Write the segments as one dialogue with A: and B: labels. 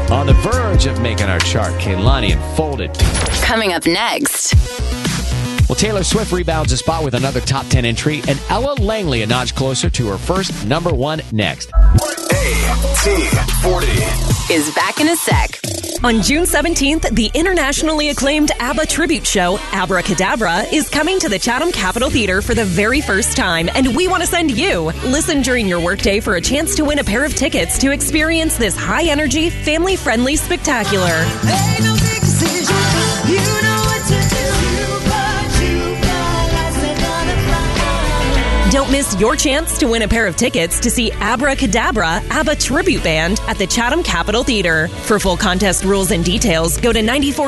A: On the verge of making our chart, Kehlani and Folded.
B: Coming up next.
A: Well, Taylor Swift rebounds a spot with another top 10 entry, and Ella Langley a notch closer to her first number one next.
C: AT40
B: Is back in a sec.
D: On June 17th, the internationally acclaimed ABBA tribute show, Abracadabra, is coming to the Chatham Capitol Theater for the very first time, and we want to send you. Listen during your workday for a chance to win a pair of tickets to experience this high-energy, family-friendly spectacular.
E: Ain't no big decision. You know what to do.
D: Don't miss your chance to win a pair of tickets to see Abracadabra, ABBA Tribute Band at the Chatham Capitol Theater. For full contest rules and details, go to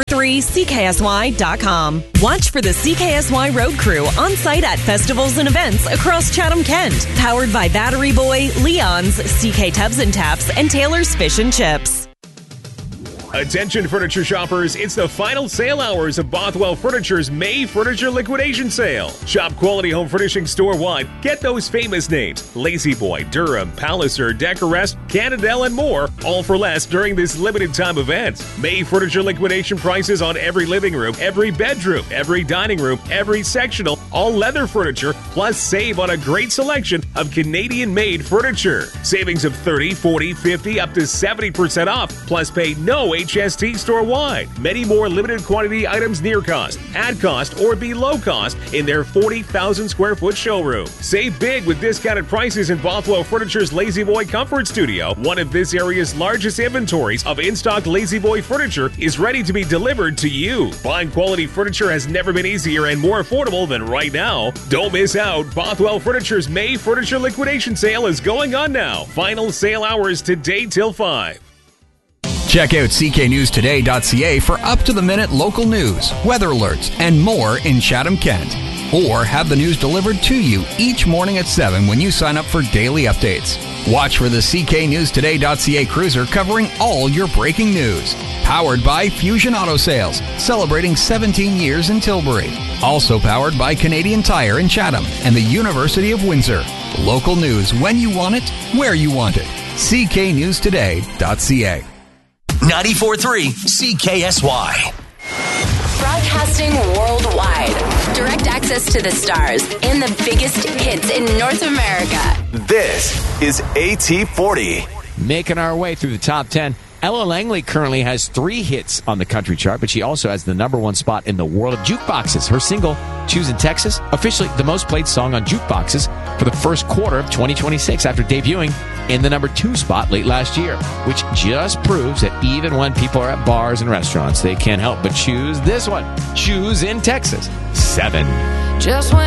D: 943CKSY.com. Watch for the CKSY Road Crew on site at festivals and events across Chatham, Kent. Powered by Battery Boy, Leon's, CK Tubs and Taps, and Taylor's Fish and Chips.
F: Attention furniture shoppers, it's the final sale hours of Bothwell Furniture's May Furniture Liquidation Sale. Shop quality home furnishing store-wide. Get those famous names, Lazy Boy, Durham, Palliser, Decorest, Cannondale, and more, all for less during this limited time event. May Furniture Liquidation prices on every living room, every bedroom, every dining room, every sectional, all leather furniture, plus save on a great selection of Canadian-made furniture. Savings of 30, 40, 50, up to 70% off, plus pay no HST store-wide. Many more limited quantity items near cost, at cost, or below cost in their 40,000 square foot showroom. Save big with discounted prices in Bothwell Furniture's Lazy Boy Comfort Studio. One of this area's largest inventories of in-stock Lazy Boy furniture is ready to be delivered to you. Buying quality furniture has never been easier and more affordable than right now. Don't miss out. Bothwell Furniture's May Furniture Liquidation Sale is going on now. Final sale hours today till 5.
G: Check out cknewstoday.ca for up-to-the-minute local news, weather alerts, and more in Chatham, Kent. Or have the news delivered to you each morning at 7 when you sign up for daily updates. Watch for the cknewstoday.ca cruiser covering all your breaking news. Powered by Fusion Auto Sales, celebrating 17 years in Tilbury. Also powered by Canadian Tire in Chatham and the University of Windsor. Local news when you want it, where you want it. cknewstoday.ca.
C: 94.3 CKSY.
B: Broadcasting worldwide. Direct access to the stars and the biggest hits in North America.
C: This is AT40.
A: Making our way through the top 10. Ella Langley currently has 3 hits on the country chart, but she also has the number 1 spot in the world of jukeboxes. Her single, Choosing Texas, officially the most played song on jukeboxes for the first quarter of 2026 after debuting in the number 2 spot late last year, which just proves that even when people are at bars and restaurants, they can't help but choose this one, Choose in Texas, 7.
E: Just when